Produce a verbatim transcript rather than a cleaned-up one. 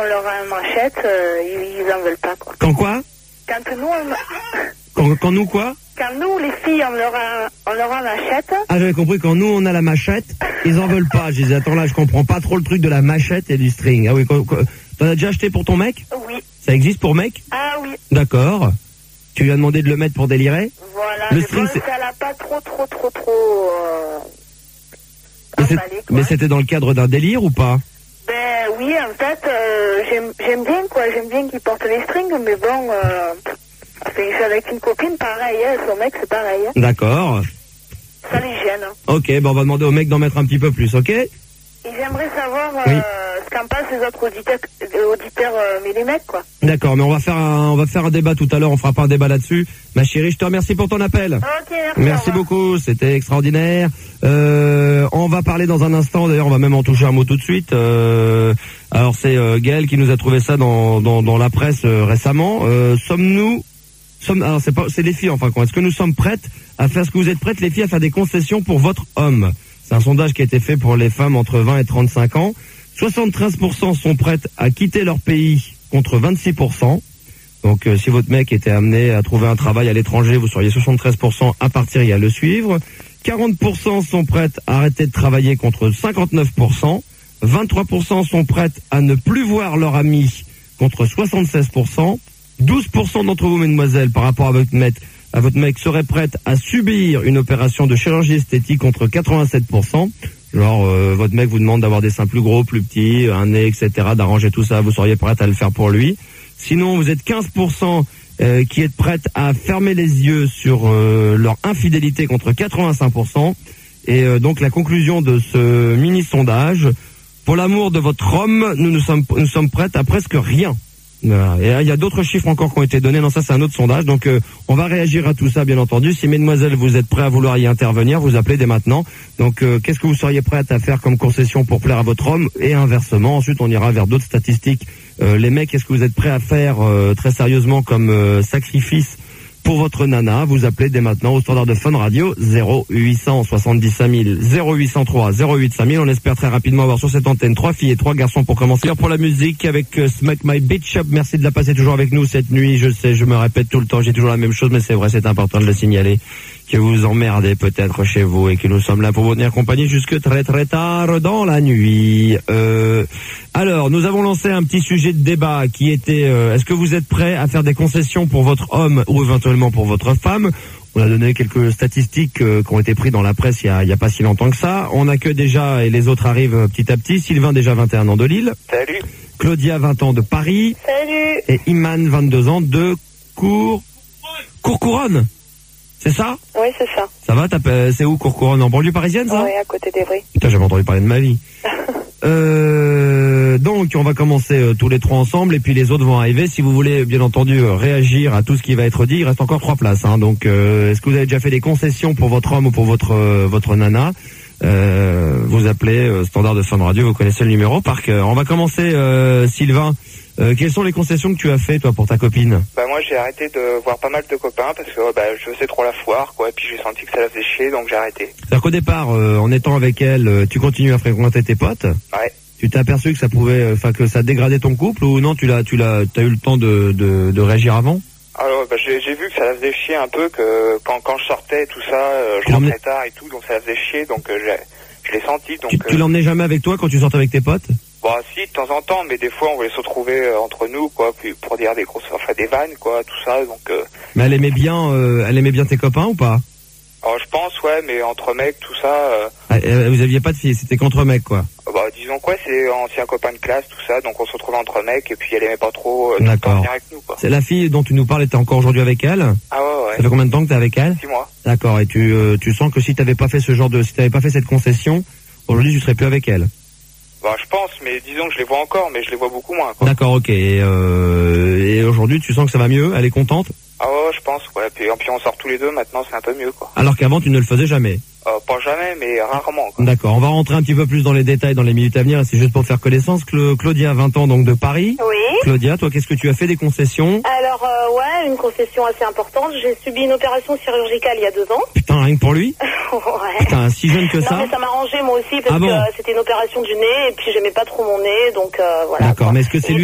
on leur achète, euh, ils, ils en veulent pas, quoi. Quand quoi? Quand nous, on... quand, quand nous quoi? Quand nous, les filles, on leur, a, on leur en achète. Ah, j'avais compris, quand nous, on a la machette, ils en veulent pas. Je disais, attends, là, je comprends pas trop le truc de la machette et du string. Ah oui, quand, quand, t'en as déjà acheté pour ton mec? Oui. Ça existe pour mec? Ah oui. D'accord. Tu lui as demandé de le mettre pour délirer? Voilà, le mais string, bon, c'est... ça l'a pas trop, trop, trop, trop... Euh... Mais, c'est... emballé, quoi. mais c'était dans le cadre d'un délire ou pas? Ben oui, en fait, euh, j'aime, j'aime bien, quoi. J'aime bien qu'il porte les strings, mais bon... Euh... C'est avec une copine, pareil, hein, son mec, c'est pareil. Hein. D'accord. Ça les gêne. Hein. Ok, ben on va demander au mec d'en mettre un petit peu plus, ok? Et j'aimerais savoir euh, oui. ce qu'en pensent les autres auditeurs, auditeurs euh, mais les mecs, quoi. D'accord, mais on va faire un, on va faire un débat tout à l'heure, on fera pas un débat là-dessus. Ma chérie, je te remercie pour ton appel. Ok, merci. Merci beaucoup, c'était extraordinaire. Euh, on va parler dans un instant, d'ailleurs on va même en toucher un mot tout de suite. Euh, alors c'est euh, Gaël qui nous a trouvé ça dans, dans, dans la presse euh, récemment. Euh, sommes-nous... Sommes, alors c'est pas, c'est les filles enfin. Est-ce que nous sommes prêtes à faire, ce que vous êtes prêtes les filles à faire des concessions pour votre homme? C'est un sondage qui a été fait pour les femmes entre vingt et trente-cinq ans. soixante-treize pour cent sont prêtes à quitter leur pays contre vingt-six pour cent. Donc euh, si votre mec était amené à trouver un travail à l'étranger, vous seriez soixante-treize pour cent à partir et à le suivre. quarante pour cent sont prêtes à arrêter de travailler contre cinquante-neuf pour cent. vingt-trois pour cent sont prêtes à ne plus voir leur ami contre soixante-seize pour cent. douze pour cent d'entre vous, mesdemoiselles, par rapport à votre mec, à votre mec, seraient prêtes à subir une opération de chirurgie esthétique contre quatre-vingt-sept pour cent. Genre, euh, votre mec vous demande d'avoir des seins plus gros, plus petits, un nez, et cetera, d'arranger tout ça, vous seriez prête à le faire pour lui. Sinon, vous êtes quinze pour cent euh, qui êtes prêtes à fermer les yeux sur euh, leur infidélité contre quatre-vingt-cinq pour cent. Et euh, donc, la conclusion de ce mini-sondage, pour l'amour de votre homme, nous, nous sommes, nous sommes prêtes à presque rien. Voilà. Et il y a d'autres chiffres encore qui ont été donnés. Non, ça c'est un autre sondage. Donc euh, on va réagir à tout ça, bien entendu. Si mesdemoiselles vous êtes prêts à vouloir y intervenir, vous appelez dès maintenant. Donc euh, qu'est-ce que vous seriez prête à faire comme concession pour plaire à votre homme et inversement. Ensuite on ira vers d'autres statistiques. Euh, les mecs, qu'est-ce que vous êtes prêts à faire euh, très sérieusement comme euh, sacrifice pour votre nana? Vous appelez dès maintenant au standard de Fun Radio zéro huit cent soixante-dix-cinq mille, zéro huit cent trois, zéro huit cinq mille. On espère très rapidement avoir sur cette antenne trois filles et trois garçons pour commencer. Pour la musique avec euh, Smack My Bitch Up. Merci de la passer toujours avec nous cette nuit. Je sais, je me répète tout le temps, j'ai toujours la même chose, mais c'est vrai, c'est important de le signaler. Que vous emmerdez peut-être chez vous et que nous sommes là pour vous tenir compagnie jusque très très tard dans la nuit. Euh, alors, nous avons lancé un petit sujet de débat qui était euh, est-ce que vous êtes prêts à faire des concessions pour votre homme ou éventuellement pour votre femme? On a donné quelques statistiques euh, qui ont été prises dans la presse il y a, il y a pas si longtemps que ça. On a que déjà, et les autres arrivent euh, petit à petit. Sylvain, déjà vingt et un ans de Lille. Salut. Claudia, vingt ans de Paris. Salut. Et Iman, vingt-deux ans de Cour... Courcouronne. C'est ça? Oui, c'est ça. Ça va, t'as, c'est où Courcouronne? En banlieue parisienne, ça? Oui, à côté d'Evry. Putain, j'avais entendu parler de ma vie. euh, donc, on va commencer euh, tous les trois ensemble et puis les autres vont arriver. Si vous voulez, bien entendu, euh, réagir à tout ce qui va être dit, il reste encore trois places. Hein. Donc, euh, est-ce que vous avez déjà fait des concessions pour votre homme ou pour votre euh, votre nana? euh, Vous appelez euh, standard de Fun Radio, vous connaissez le numéro par cœur. On va commencer, euh, Sylvain. Euh, quelles sont les concessions que tu as fait toi pour ta copine? Bah moi j'ai arrêté de voir pas mal de copains parce que bah je faisais trop la foire quoi et puis j'ai senti que ça la faisait chier donc j'ai arrêté. C'est-à-dire qu'au départ, euh, en étant avec elle, euh, tu continues à fréquenter tes potes. Ouais. Tu t'es aperçu que ça pouvait, enfin que ça dégradait ton couple ou non? Tu l'as, tu l'as, t'as eu le temps de de, de réagir avant? Alors bah j'ai, j'ai vu que ça la faisait chier un peu que quand quand je sortais tout ça, euh, je rentrais tard et tout donc ça la faisait chier donc euh, j'ai, je l'ai senti donc. Tu, euh... tu l'emmenais jamais avec toi quand tu sortais avec tes potes? Bah si de temps en temps mais des fois on voulait se retrouver euh, entre nous quoi puis pour dire des grosses enfin des vannes quoi tout ça donc. Euh... Mais elle aimait bien, euh, elle aimait bien tes copains ou pas? Alors je pense ouais mais entre mecs tout ça. Euh... Ah, euh, vous aviez pas de filles, c'était qu'entre mecs quoi? Bah disons quoi c'est ancien copain de classe tout ça donc on se retrouvait entre mecs et puis elle aimait pas trop euh, D'accord. venir avec nous quoi. C'est la fille dont tu nous parles, était encore aujourd'hui avec elle? Ah ouais ouais. Ça fait combien de temps que t'es avec elle? Six mois. D'accord. Et tu euh, tu sens que si t'avais pas fait ce genre de, si t'avais pas fait cette concession, aujourd'hui tu serais plus avec elle? Bah je pense, mais disons que je les vois encore, mais je les vois beaucoup moins. Quoi. D'accord, ok. Et, euh, et aujourd'hui, tu sens que ça va mieux? Elle est contente? Ah ouais, je pense, ouais. Puis, puis on sort tous les deux, maintenant c'est un peu mieux, quoi. Alors qu'avant, tu ne le faisais jamais? Euh, pas jamais, mais rarement, quoi. D'accord, on va rentrer un petit peu plus dans les détails dans les minutes à venir. C'est juste pour faire connaissance. Cla- Claudia, vingt ans, donc de Paris. Oui. Claudia, toi, qu'est-ce que tu as fait des concessions? Alors, euh, ouais, une concession assez importante. J'ai subi une opération chirurgicale il y a deux ans. Putain, rien que pour lui? Ouais. Putain, si jeune que non, ça? mais ça m'arrangeait moi aussi parce Ah bon? que euh, c'était une opération du nez et puis j'aimais pas trop mon nez, donc euh, voilà. D'accord, quoi. mais est-ce que c'est Et lui